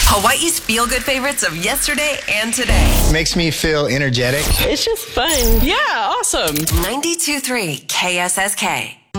Hawaii's feel-good favorites of yesterday and today. Makes me feel energetic. It's just fun. Yeah, awesome. 92.3 KSSK.